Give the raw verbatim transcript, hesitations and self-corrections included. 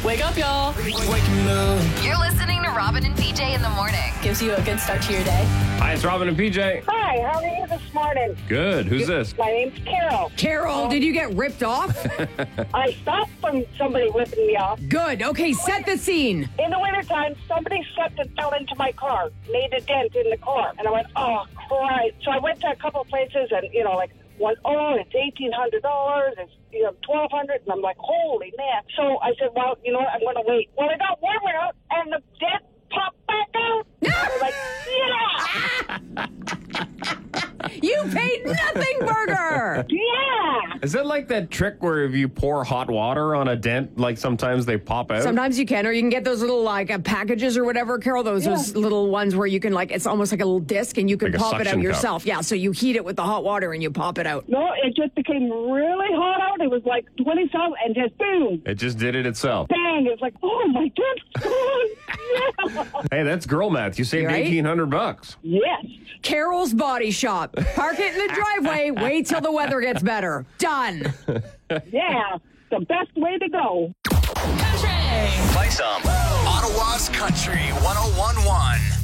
Wake up, y'all. You're listening to Robin and P J in the morning. Gives you a good start to your day. Hi, it's Robin and P J. Hi, how are you this morning? Good. Who's this? My name's Carol. Carol, did you get ripped off? I stopped from somebody whipping me off. Good. Okay, set the scene. In the wintertime, somebody slipped and fell into my car, made a dent in the car. And I went, oh, Christ. So I went to a couple of places and, you know, like, one, oh, it's eighteen hundred dollars, it's, you know, twelve hundred dollars. And I'm like, holy man. So I said, well, you know what, I'm going to wait. Well, it got warmer out, and the dent popped back out. And I was like, yeah. You paid nothing, Burger. Yeah. Is it like that trick where if you pour hot water on a dent, like sometimes they pop out? Sometimes you can, or you can get those little like uh, packages or whatever, Carol. Those, Yeah. those little ones where you can like, it's almost like a little disc and you can Like a pop it out suction cup. yourself. Yeah, so you heat it with the hot water and you pop it out. No, it just became really hot out. It was like twenty-something, and just boom, It just did it itself. bang. It's like, oh, my dent's gone. Yeah. Hey, that's girl math. You saved You right? eighteen hundred bucks. Yes. Carol's Body Shop. Park it in the driveway. Wait till the weather gets better. Done. Yeah. The best way to go. Country. Play some. Ottawa's Country one oh one one.